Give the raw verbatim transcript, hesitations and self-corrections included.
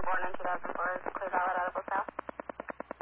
born in two thousand four is Clear Valley Edible South.